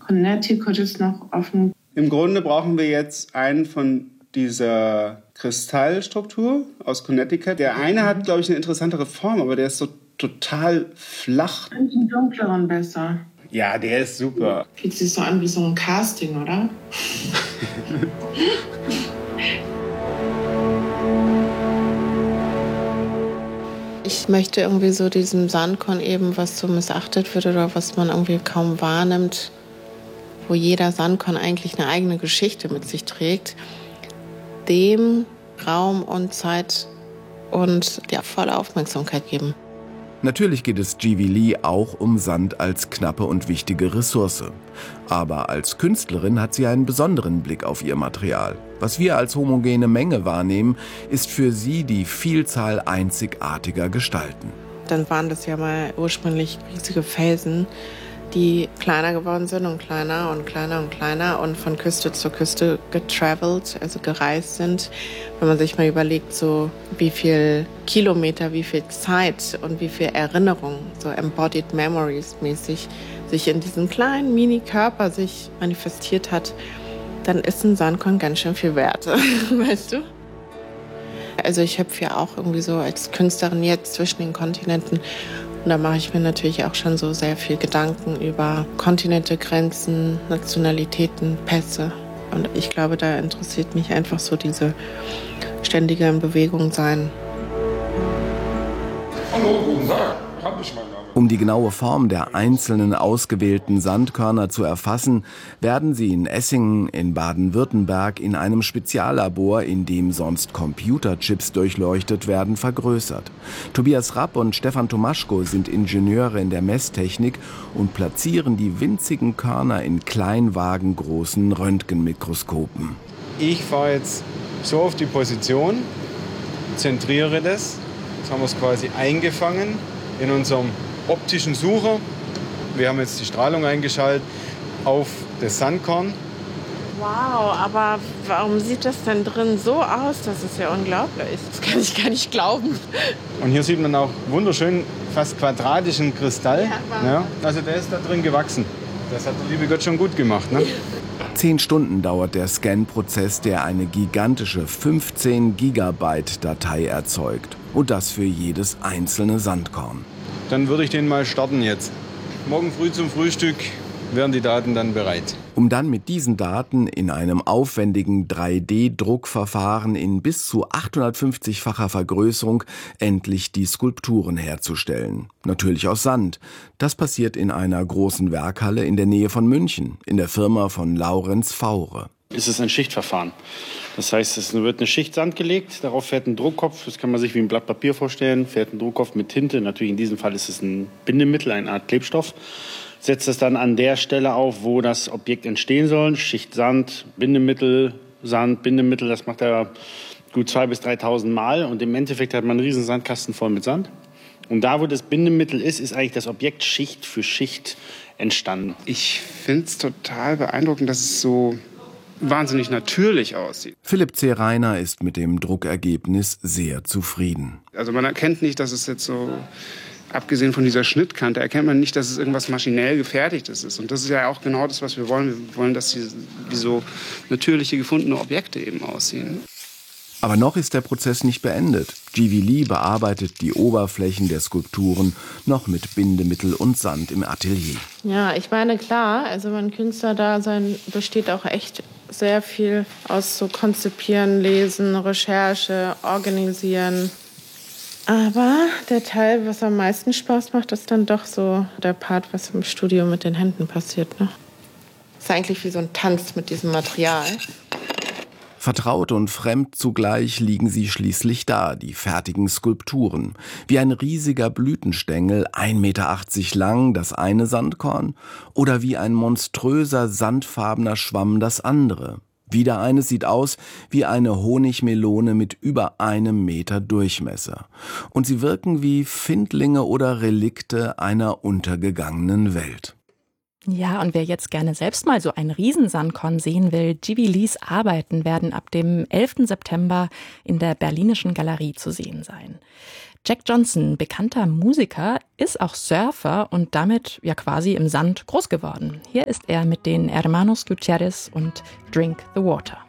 Connecticut ist noch offen. Im Grunde brauchen wir jetzt einen von dieser Kristallstruktur aus Connecticut. Der eine hat, glaube ich, eine interessantere Form, aber der ist so total flach. Ich finde den dunkleren besser. Ja, der ist super. Fühlt sich so an wie so ein Casting, oder? Ich möchte irgendwie so diesem Sandkorn eben, was so missachtet wird oder was man irgendwie kaum wahrnimmt, wo jeder Sandkorn eigentlich eine eigene Geschichte mit sich trägt, dem Raum und Zeit und volle Aufmerksamkeit geben. Natürlich geht es Jivi Lee auch um Sand als knappe und wichtige Ressource. Aber als Künstlerin hat sie einen besonderen Blick auf ihr Material. Was wir als homogene Menge wahrnehmen, ist für sie die Vielzahl einzigartiger Gestalten. Dann waren das ja mal ursprünglich riesige Felsen, die kleiner geworden sind und kleiner und kleiner und kleiner und von Küste zu Küste getravelt, also gereist sind. Wenn man sich mal überlegt, so wie viel Kilometer, wie viel Zeit und wie viel Erinnerung, so embodied memories mäßig, sich in diesem kleinen Mini-Körper sich manifestiert hat, dann ist ein Sandkorn ganz schön viel wert, weißt du? Also ich hüpfe ja auch irgendwie so als Künstlerin jetzt zwischen den Kontinenten. Und da mache ich mir natürlich auch schon so sehr viel Gedanken über Kontinente, Grenzen, Nationalitäten, Pässe. Und ich glaube, da interessiert mich einfach so diese ständige in Bewegung sein. Hallo, guten Tag. Hab ich meinen Namen. Um die genaue Form der einzelnen ausgewählten Sandkörner zu erfassen, werden sie in Essingen in Baden-Württemberg in einem Speziallabor, in dem sonst Computerchips durchleuchtet werden, vergrößert. Tobias Rapp und Stefan Tomaschko sind Ingenieure in der Messtechnik und platzieren die winzigen Körner in kleinwagengroßen Röntgenmikroskopen. Ich fahre jetzt so auf die Position, zentriere das. Jetzt haben wir es quasi eingefangen in unserem optischen Sucher. Wir haben jetzt die Strahlung eingeschaltet auf das Sandkorn. Wow, aber warum sieht das denn drin so aus? Das ist ja unglaublich. Das kann ich gar nicht glauben. Und hier sieht man auch wunderschön fast quadratischen Kristall. Ja, also der ist da drin gewachsen. Das hat der liebe Gott schon gut gemacht, ne? 10 Stunden dauert der Scan-Prozess, der eine gigantische 15 Gigabyte Datei erzeugt. Und das für jedes einzelne Sandkorn. Dann würde ich den mal starten jetzt. Morgen früh zum Frühstück wären die Daten dann bereit. Um dann mit diesen Daten in einem aufwendigen 3D-Druckverfahren in bis zu 850-facher Vergrößerung endlich die Skulpturen herzustellen. Natürlich aus Sand. Das passiert in einer großen Werkhalle in der Nähe von München, in der Firma von Laurenz Faure. Es ist ein Schichtverfahren. Das heißt, es wird eine Schicht Sand gelegt, darauf fährt ein Druckkopf, das kann man sich wie ein Blatt Papier vorstellen, fährt ein Druckkopf mit Tinte, natürlich in diesem Fall ist es ein Bindemittel, eine Art Klebstoff, setzt es dann an der Stelle auf, wo das Objekt entstehen soll, Schicht Sand, Bindemittel, das macht er gut 2.000 bis 3.000 Mal und im Endeffekt hat man einen riesen Sandkasten voll mit Sand. Und da, wo das Bindemittel ist eigentlich das Objekt Schicht für Schicht entstanden. Ich finde es total beeindruckend, dass es so wahnsinnig natürlich aussieht. Philipp C. Reiner ist mit dem Druckergebnis sehr zufrieden. Also man erkennt nicht, dass es jetzt so, abgesehen von dieser Schnittkante, erkennt man nicht, dass es irgendwas maschinell Gefertigtes ist. Und das ist ja auch genau das, was wir wollen. Wir wollen, dass sie wie so natürliche gefundene Objekte eben aussehen. Aber noch ist der Prozess nicht beendet. Jivi Lee bearbeitet die Oberflächen der Skulpturen noch mit Bindemittel und Sand im Atelier. Ja, ich meine, klar, also mein Künstlerdasein besteht auch echt sehr viel aus so Konzipieren, Lesen, Recherche, Organisieren. Aber der Teil, was am meisten Spaß macht, ist dann doch so der Part, was im Studio mit den Händen passiert, ne? Ist eigentlich wie so ein Tanz mit diesem Material. Vertraut und fremd zugleich liegen sie schließlich da, die fertigen Skulpturen. Wie ein riesiger Blütenstängel, 1,80 Meter lang, das eine Sandkorn, oder wie ein monströser, sandfarbener Schwamm das andere. Wieder eines sieht aus wie eine Honigmelone mit über 1 Meter Durchmesser. Und sie wirken wie Findlinge oder Relikte einer untergegangenen Welt. Ja, und wer jetzt gerne selbst mal so ein Riesensandkorn sehen will, Jivi Lees Arbeiten werden ab dem 11. September in der Berlinischen Galerie zu sehen sein. Jack Johnson, bekannter Musiker, ist auch Surfer und damit ja quasi im Sand groß geworden. Hier ist er mit den Hermanos Gutierrez und Drink the Water.